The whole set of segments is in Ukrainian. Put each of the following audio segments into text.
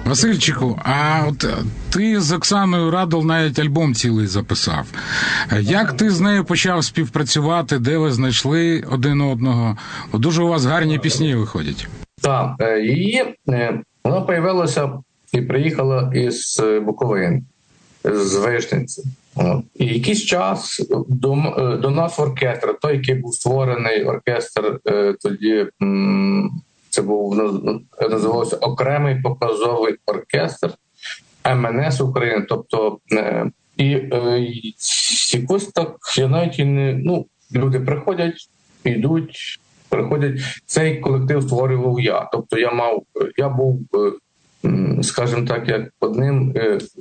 Васильчику, а от ти з Оксаною Радл навіть альбом цілий записав. Як ти з нею почав співпрацювати, де ви знайшли один одного? Дуже у вас гарні пісні виходять. Так, вона появилася і приїхала із Буковини, з Вишниці. І якийсь час до нас в оркестр, той, який був створений оркестр тоді, це був, називався окремий показовий оркестр МНС України. Тобто, якось так, я навіть і не, люди приходять, йдуть, приходять. Цей колектив створював я. Тобто я був, скажімо так, як одним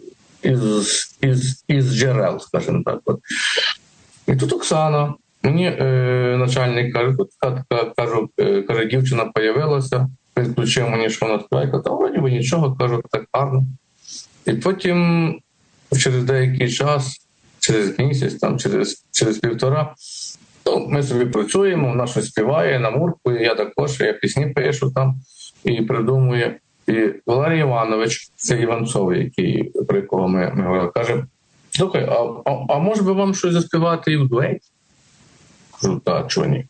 із джерел, скажімо так. І тут Оксана, мені начальник каже, каже, дівчина появилася, він включив мені, що вона співає, та вроді би нічого, кажу, так гарно. І потім через деякий час, через місяць, там, через півтора, ми собі працюємо, вона щось співає, намуркує, я також, я пісні пишу там і придумую. І Валерій Іванович, це Іванцовий, про якого ми говорили, каже, слухай, а може би вам щось заспівати і в дуеті? Кажу, так, чого ні.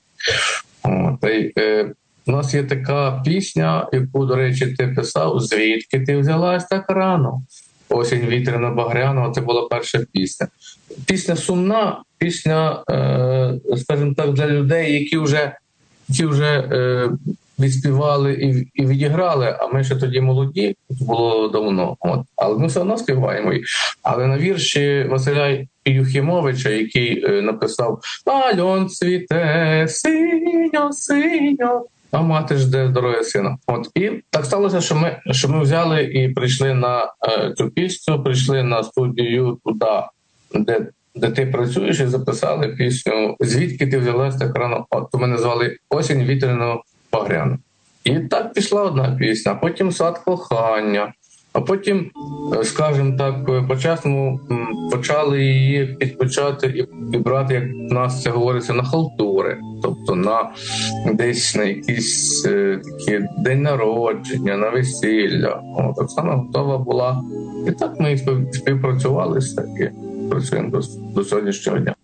У нас є така пісня, яку, до речі, ти писав, «Звідки ти взялась так рано?» «Осінь вітряна багряна», це була перша пісня. Пісня сумна, пісня, скажімо так, для людей, які вже відспівали і відіграли, а ми ще тоді молоді, це було давно. Але ми все одно співаємо її. Але на вірші Василя Юхімовича, який написав «Альон цвіте, синьо-синьо, а мати жде здоров'я сина». І так сталося, що ми взяли і прийшли на цю пісню, прийшли на студію туди, де ти працюєш, і записали пісню «Звідки ти взялась так рано?» То ми назвали «Осінь вітряного багряна». І так пішла одна пісня, а потім «Сад кохання», а потім, скажімо так, по-чесному почали її підключати і брати, як в нас це говориться, на халтури, тобто десь на якісь такі день народження, на весілля. Оксана готова була. І так ми співпрацювали, так і працюємо до сьогоднішнього дня.